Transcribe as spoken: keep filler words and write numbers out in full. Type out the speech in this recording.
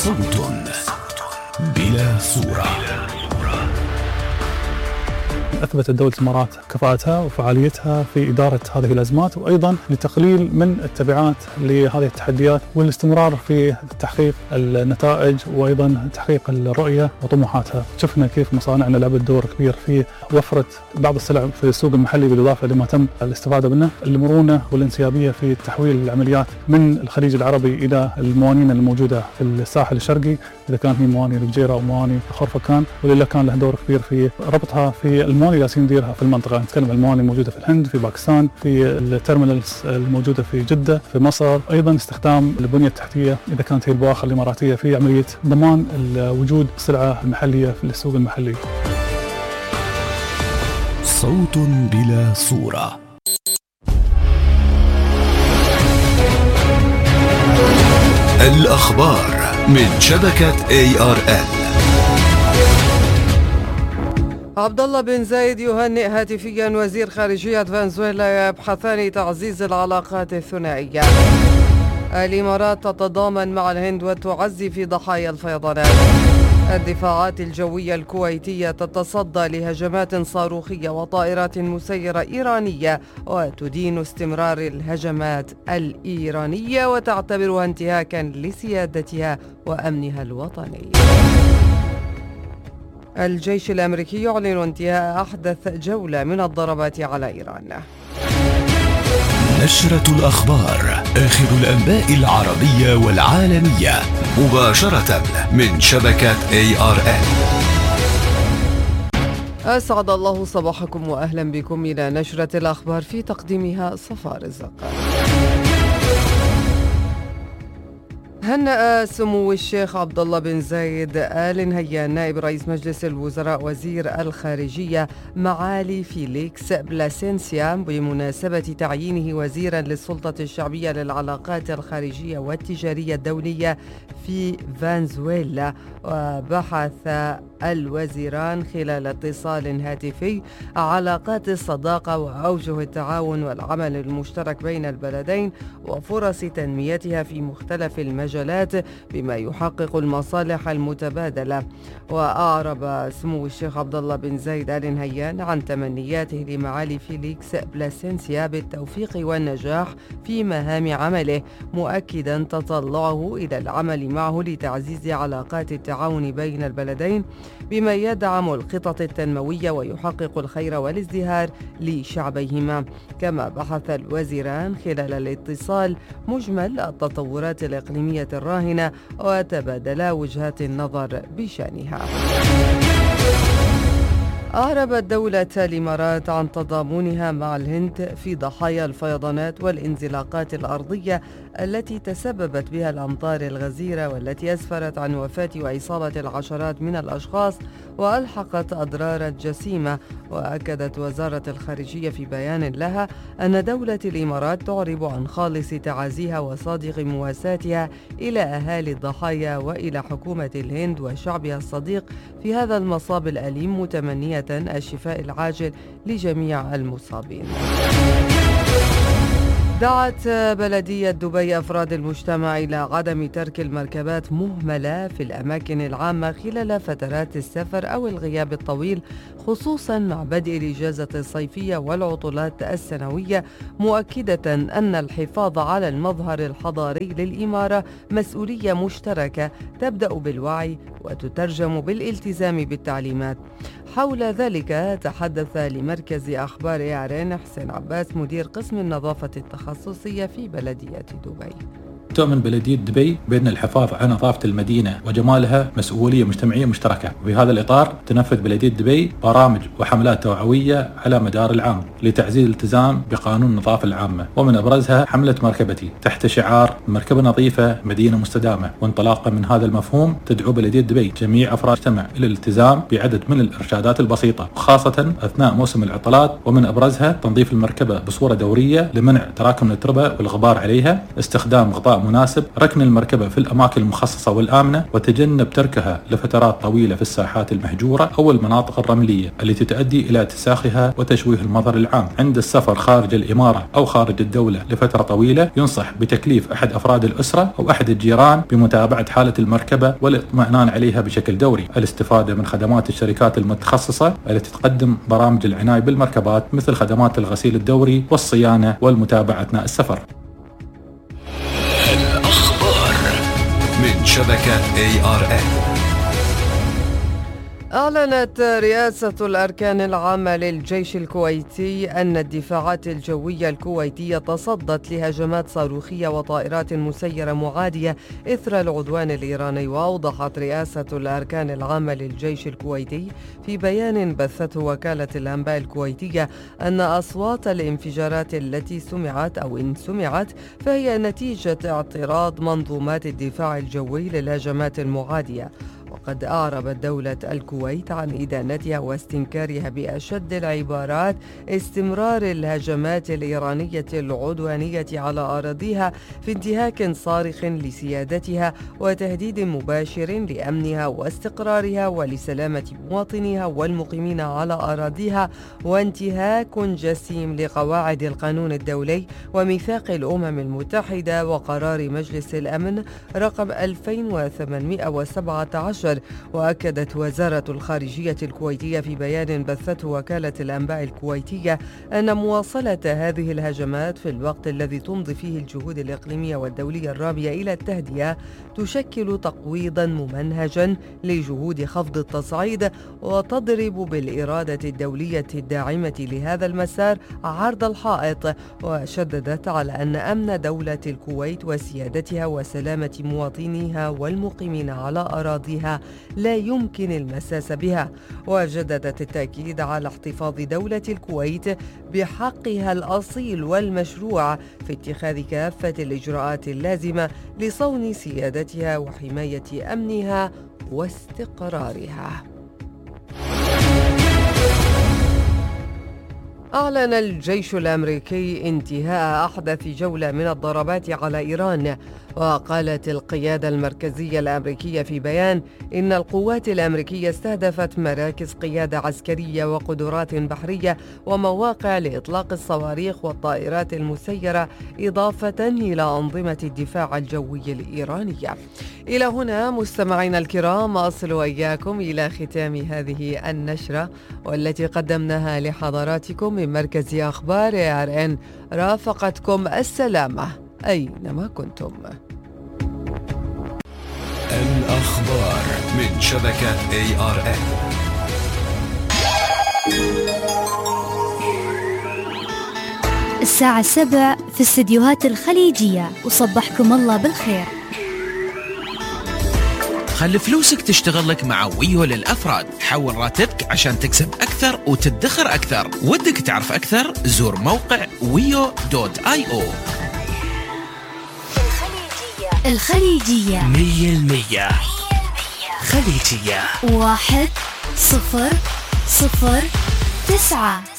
صوت بلا صورة. أثبتت دولة الإمارات كفاءتها وفعاليتها في إدارة هذه الأزمات، وأيضا لتقليل من التبعات لهذه التحديات والاستمرار في تحقيق النتائج وأيضا تحقيق الرؤية وطموحاتها. شفنا كيف مصانعنا لعبت دور كبير في وفرة بعض السلع في السوق المحلي بالإضافة لما تم الاستفادة منه، المرونة والانسيابية في تحويل العمليات من الخليج العربي إلى الموانين الموجودة في الساحل الشرقي، إذا كانت هي مواني الفجيرة أو مواني خرفكان، ولله كان له دور كبير في ربطها في المواني اللي جالسين نديرها في المنطقة. نتكلم عن المواني الموجودة في الهند، في باكستان، في التيرمينالز الموجودة في جدة، في مصر، أيضا استخدام البنية التحتية إذا كانت هي البواخر الإماراتية في عملية ضمان وجود السلعة المحلية في السوق المحلي. صوت بلا صورة. الأخبار من شبكة إيه آر إل. عبد الله بن زايد يهنئ هاتفيا وزير خارجية فنزويلا يبحثان تعزيز العلاقات الثنائية. الإمارات تتضامن مع الهند وتعزي في ضحايا الفيضانات. الدفاعات الجوية الكويتية تتصدى لهجمات صاروخية وطائرات مسيرة إيرانية وتدين استمرار الهجمات الإيرانية وتعتبرها انتهاكا لسيادتها وأمنها الوطني. الجيش الأمريكي يعلن انتهاء أحدث جولة من الضربات على إيران. نشرة الأخبار، آخر الأنباء العربية والعالمية مباشرة من شبكة إيه آر إل. أسعد الله صباحكم وأهلا بكم إلى نشرة الأخبار في تقديمها صفاء رزق. هنأ سمو الشيخ عبد الله بن زايد آل نهيان نائب رئيس مجلس الوزراء وزير الخارجية معالي فيليكس بلاسينسيا بمناسبة تعيينه وزيرا للسلطة الشعبية للعلاقات الخارجية والتجارية الدولية في فنزويلا. وبحث الوزيران خلال اتصال هاتفي علاقات الصداقة وأوجه التعاون والعمل المشترك بين البلدين وفرص تنميتها في مختلف المجالات بما يحقق المصالح المتبادلة. وأعرب سمو الشيخ عبد الله بن زايد آل نهيان عن تمنياته لمعالي فيليكس بلاسينسيا بالتوفيق والنجاح في مهام عمله، مؤكدا تطلعه إلى العمل معه لتعزيز علاقات التعاون بين البلدين بما يدعم الخطط التنموية ويحقق الخير والازدهار لشعبيهما. كما بحث الوزيران خلال الاتصال مجمل التطورات الإقليمية الراهنة وتبادلا وجهات النظر بشأنها. أعربت دولة الإمارات عن تضامنها مع الهند في ضحايا الفيضانات والانزلاقات الأرضية التي تسببت بها الأمطار الغزيرة والتي أسفرت عن وفاة وإصابة العشرات من الأشخاص وألحقت أضرارا جسيمة. وأكدت وزارة الخارجية في بيان لها أن دولة الإمارات تعرب عن خالص تعازيها وصادق مواساتها إلى أهالي الضحايا وإلى حكومة الهند وشعبها الصديق في هذا المصاب الأليم، متمنية الشفاء العاجل لجميع المصابين. دعت بلدية دبي أفراد المجتمع إلى عدم ترك المركبات مهملة في الأماكن العامة خلال فترات السفر أو الغياب الطويل، خصوصا مع بدء الإجازة الصيفية والعطلات السنوية، مؤكدة أن الحفاظ على المظهر الحضاري للإمارة مسؤولية مشتركة تبدأ بالوعي وتترجم بالالتزام بالتعليمات. حول ذلك تحدث لمركز أخبار إيه آر إن حسين عباس مدير قسم النظافة التخصصية في بلدية دبي. تؤمن بلدية دبي بأن الحفاظ على نظافة المدينة وجمالها مسؤولية مجتمعية مشتركة، وفي هذا الإطار تنفذ بلدية دبي برامج وحملات توعوية على مدار العام لتعزيز الالتزام بقانون النظافة العامة، ومن أبرزها حملة مركبتي تحت شعار مركبة نظيفة مدينة مستدامة. وانطلاقا من هذا المفهوم تدعو بلدية دبي جميع أفراد المجتمع إلى الالتزام بعدد من الإرشادات البسيطة، وخاصة أثناء موسم العطلات، ومن أبرزها تنظيف المركبة بصورة دورية لمنع تراكم التربة والغبار عليها، استخدام غطاء مناسب ركن المركبة في الأماكن المخصصة والآمنة، وتجنب تركها لفترات طويلة في الساحات المهجورة أو المناطق الرملية التي تؤدي إلى اتساخها وتشويه المظهر العام. عند السفر خارج الإمارة أو خارج الدولة لفترة طويلة ينصح بتكليف أحد أفراد الأسرة أو أحد الجيران بمتابعة حالة المركبة والاطمئنان عليها بشكل دوري. الاستفادة من خدمات الشركات المتخصصة التي تقدم برامج العناية بالمركبات مثل خدمات الغسيل الدوري والصيانة والمتابعة أثناء السفر. الأخبار من شبكة إيه آر إن. أعلنت رئاسة الأركان العامة للجيش الكويتي أن الدفاعات الجوية الكويتية تصدت لهجمات صاروخية وطائرات مسيرة معادية إثر العدوان الإيراني. وأوضحت رئاسة الأركان العامة للجيش الكويتي في بيان بثته وكالة الأنباء الكويتية أن أصوات الانفجارات التي سمعت أو إن سمعت فهي نتيجة اعتراض منظومات الدفاع الجوي للهجمات المعادية. وقد أعربت دولة الكويت عن إدانتها واستنكارها بأشد العبارات استمرار الهجمات الإيرانية العدوانية على أراضيها في انتهاك صارخ لسيادتها وتهديد مباشر لأمنها واستقرارها ولسلامة مواطنيها والمقيمين على أراضيها، وانتهاك جسيم لقواعد القانون الدولي وميثاق الأمم المتحدة وقرار مجلس الأمن رقم ألفين وثمانمائة وسبعة عشر. وأكدت وزارة الخارجية الكويتية في بيان بثته وكالة الأنباء الكويتية أن مواصلة هذه الهجمات في الوقت الذي تمضي فيه الجهود الإقليمية والدولية الرامية إلى التهدئة تشكل تقويضا ممنهجا لجهود خفض التصعيد وتضرب بالإرادة الدولية الداعمة لهذا المسار عرض الحائط. وشددت على أن أمن دولة الكويت وسيادتها وسلامة مواطنيها والمقيمين على أراضيها لا يمكن المساس بها. وجددت التأكيد على احتفاظ دولة الكويت بحقها الأصيل والمشروع في اتخاذ كافة الإجراءات اللازمة لصون سيادتها وحماية أمنها واستقرارها. أعلن الجيش الأمريكي انتهاء أحدث جولة من الضربات على إيران. وقالت القيادة المركزية الأمريكية في بيان إن القوات الأمريكية استهدفت مراكز قيادة عسكرية وقدرات بحرية ومواقع لإطلاق الصواريخ والطائرات المسيرة إضافة إلى أنظمة الدفاع الجوي الإيرانية. إلى هنا مستمعينا الكرام أصل وإياكم إلى ختام هذه النشرة والتي قدمناها لحضراتكم من مركز أخبار إيه آر إن. رافقتكم السلامة أينما كنتم. الأخبار من شبكة إيه آر إن. الساعة السبع في استديوهات الخليجية، وصبحكم الله بالخير. خلي فلوسك تشتغل لك مع ويو للأفراد. حول راتبك عشان تكسب أكثر وتدخر أكثر. ودك تعرف أكثر؟ زور موقع ويو دوت آي أو. الخليجية مية المية خليجية. واحد صفر صفر تسعة.